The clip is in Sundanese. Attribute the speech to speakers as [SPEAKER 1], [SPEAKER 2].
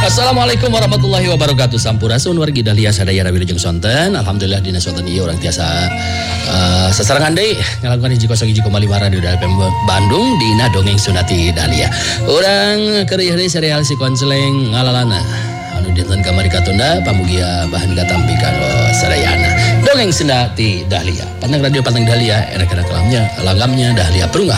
[SPEAKER 1] Assalamualaikum warahmatullahi wabarakatuh. Sampurasun wargi dahlia sadaya wilujeng sonten. Alhamdulillah dina sonten ieu urang tiasa sasarangan deui ngalakukan hiji kosong hiji koma lima radio FM Bandung dina dongeng sunati dahlia. Urang keur ieu serial si konseleng ngalalana anu dinten kamari katunda pamugia bahan katampikan sadayana. Dongeng sunati dahlia. Pantang radio pantang dahlia enak-enak langamnya dahlia perungah